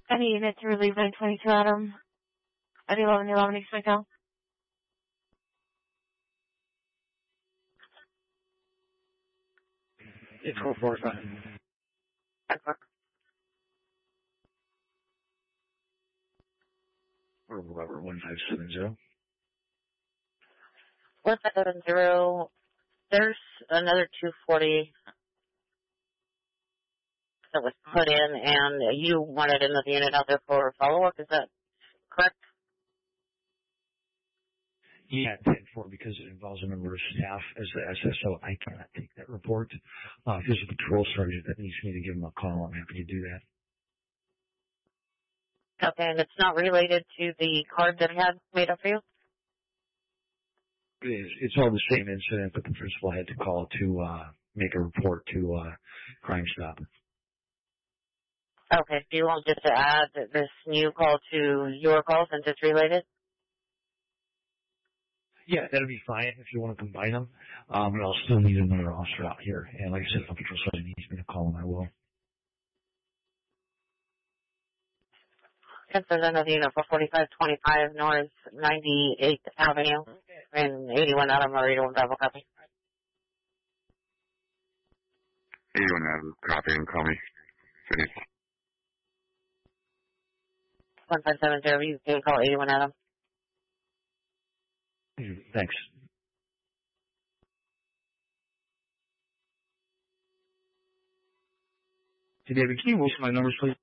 Any unit to relieve 922 Adam at 1111 East Midtown. It's 445. Or whatever, 1570. 1570. There's another 240 that was put in, and you wanted another unit out there for follow-up. Is that correct? Yeah, 10-4, because it involves a member of staff as the SSO. I cannot take that report. If there's a patrol sergeant that needs me to give him a call, I'm happy to do that. Okay, and it's not related to the card that I had made up for you? It's all the same incident, but the principal had to call to make a report to Crime Stop. Okay, do you want just to add this new call to your call since it's related? Yeah, that'll be fine if you want to combine them. But I'll still need another officer out here. And like I said, if a patrol sergeant needs me to call him, I will. Since there's another unit for 4525 North 98th Avenue and 81 Adam or 81 Bravo copy. 81 Adam, copy and call me. Finish. 1570, you can call 81 Adam. Thanks. Hey, David, can you list my numbers, please?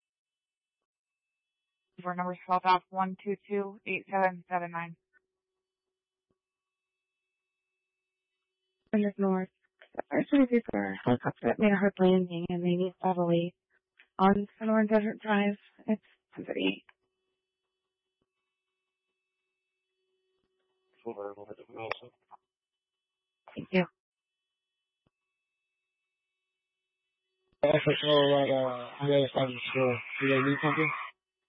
Your number spelled out 122-8779. And north. Actually, people are helicopter that made a hard landing and they need heavily on Sonoran Desert Drive. It's 10:38. Thank you. Also, on the other side of the school. Do they need something?